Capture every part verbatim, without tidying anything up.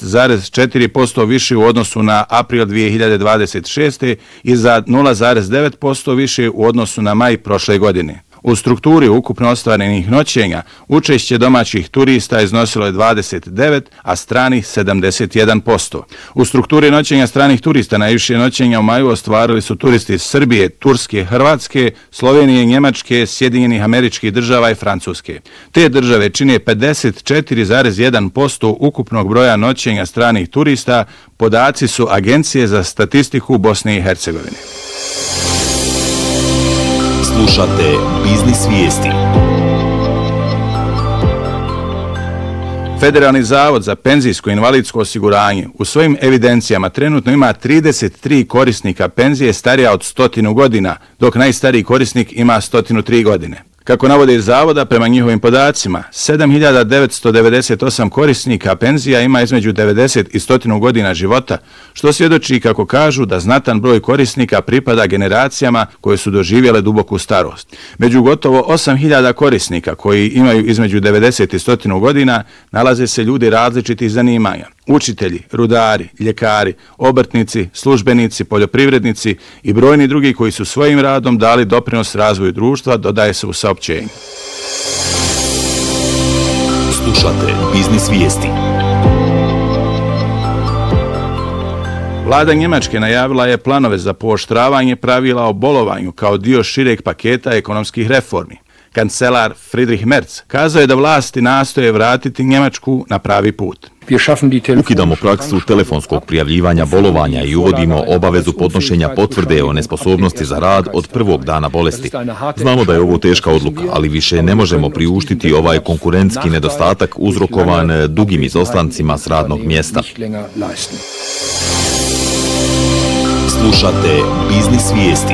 šest zarez četiri posto više u odnosu na april dvije hiljade dvadeset šeste. i za nula zarez devet posto više u odnosu na maj prošle godine. U strukturi ukupno ostvarenih noćenja učešće domaćih turista iznosilo je dvadeset devet, a stranih sedamdeset jedan posto. U strukturi noćenja stranih turista najviše noćenja u maju ostvarili su turisti iz Srbije, Turske, Hrvatske, Slovenije, Njemačke, Sjedinjenih Američkih Država i Francuske. Te države čine pedeset četiri zarez jedan posto ukupnog broja noćenja stranih turista, podaci su Agencije za statistiku Bosne i Hercegovine. Slušate Biznis vijesti. Federalni zavod za penzijsko i invalidsko osiguranje u svojim evidencijama trenutno ima trideset tri korisnika penzije starija od stotinu godina, dok najstariji korisnik ima stotinu tri godine. Kako navode iz zavoda, prema njihovim podacima, sedam hiljada devetsto devedeset osam korisnika penzija ima između devedeset i sto godina života, što svjedoči, kako kažu, da znatan broj korisnika pripada generacijama koje su doživjele duboku starost. Među gotovo osam hiljada korisnika koji imaju između devedeset i sto godina nalaze se ljudi različitih zanimanja. Učitelji, rudari, ljekari, obrtnici, službenici, poljoprivrednici i brojni drugi koji su svojim radom dali doprinos razvoju društva, dodaje se u saopćenju. Slušate Biznis vijesti. Vlada Njemačke najavila je planove za pooštravanje pravila o bolovanju kao dio šireg paketa ekonomskih reformi. Kancelar Friedrich Merz kazao je da vlasti nastoje vratiti Njemačku na pravi put. Ukidamo praksu telefonskog prijavljivanja bolovanja i uvodimo obavezu podnošenja potvrde o nesposobnosti za rad od prvog dana bolesti. Znamo da je ovo teška odluka, ali više ne možemo priuštiti ovaj konkurentski nedostatak uzrokovan dugim izostancima s radnog mjesta. Slušate Biznis vijesti.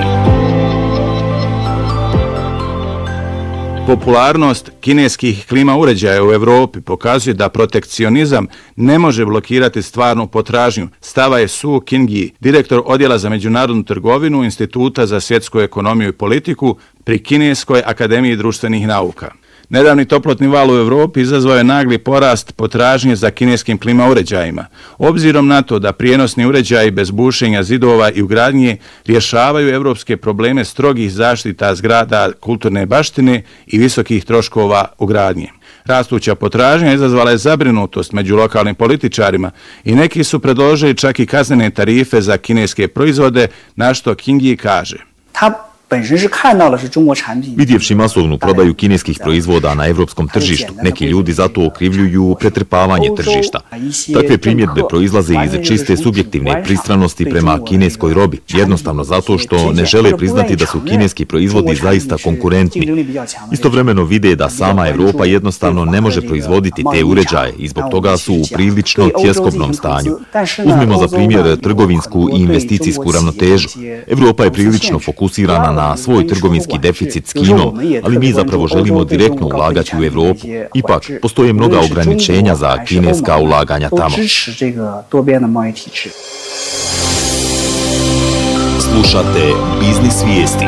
Popularnost kineskih klima uređaja u Evropi pokazuje da protekcionizam ne može blokirati stvarnu potražnju, stava je Su Qingyi, direktor odjela za međunarodnu trgovinu Instituta za svjetsku ekonomiju i politiku pri Kineskoj akademiji društvenih nauka. Nedavni toplotni val u Evropi izazvao je nagli porast potražnje za kineskim klima uređajima. Obzirom na to da prijenosni uređaji bez bušenja zidova i ugradnje rješavaju evropske probleme strogih zaštita zgrada kulturne baštine i visokih troškova ugradnje. Rastuća potražnja izazvala je zabrinutost među lokalnim političarima i neki su predložili čak i kaznene tarife za kineske proizvode, na što Qingyi kaže: Vidjevši masovnu prodaju kineskih proizvoda na evropskom tržištu, neki ljudi zato okrivljuju pretrpavanje tržišta. Takve primjedbe proizlaze iz čiste subjektivne pristranosti prema kineskoj robi, jednostavno zato što ne žele priznati da su kineski proizvodi zaista konkurentni. Istovremeno vide da sama Evropa jednostavno ne može proizvoditi te uređaje i zbog toga su u prilično tjeskobnom stanju. Uzmimo za primjer trgovinsku i investicijsku ravnotežu. Evropa je prilično fokusirana na svoj trgovinski deficit s Kinom, ali mi zapravo želimo direktno ulagati u Evropu. Ipak, postoje mnoga ograničenja za kineska ulaganja tamo. Slušate Biznis vijesti.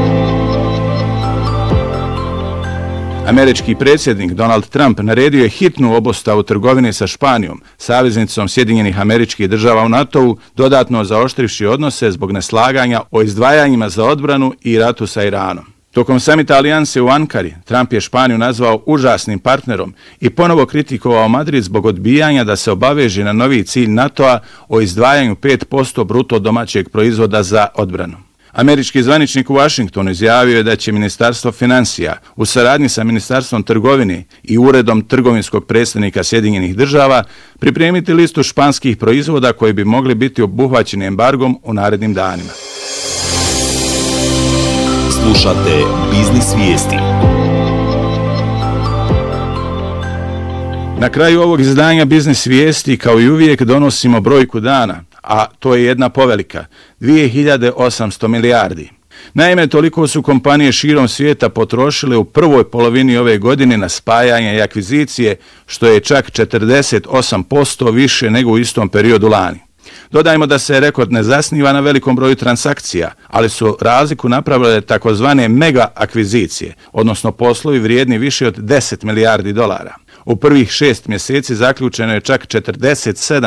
Američki predsjednik Donald Trump naredio je hitnu obustavu trgovine sa Španijom, saveznicom Sjedinjenih Američkih Država u NATO-u, dodatno zaoštrivši odnose zbog neslaganja o izdvajanjima za odbranu i ratu sa Iranom. Tokom samita alijanse u Ankari, Trump je Španiju nazvao užasnim partnerom i ponovo kritikovao Madrid zbog odbijanja da se obaveže na novi cilj NATO-a o izdvajanju pet posto bruto domaćeg proizvoda za odbranu. Američki zvaničnik u Washingtonu izjavio je da će Ministarstvo financija u saradnji sa Ministarstvom trgovine i Uredom trgovinskog predstavnika Sjedinjenih Država pripremiti listu španskih proizvoda koji bi mogli biti obuhvaćeni embargom u narednim danima. Slušate Biznis vijesti. Na kraju ovog izdanja Biznis vijesti, kao i uvijek, donosimo brojku dana, a to je jedna povelika, dvije hiljade osamsto milijardi. Naime, toliko su kompanije širom svijeta potrošile u prvoj polovini ove godine na spajanje i akvizicije, što je čak četrdeset osam posto više nego u istom periodu lani. Dodajmo da se rekord ne zasniva na velikom broju transakcija, ali su razliku napravile takozvane mega akvizicije, odnosno poslovi vrijedni više od deset milijardi dolara. U prvih šest mjeseci zaključeno je čak četrdeset sedam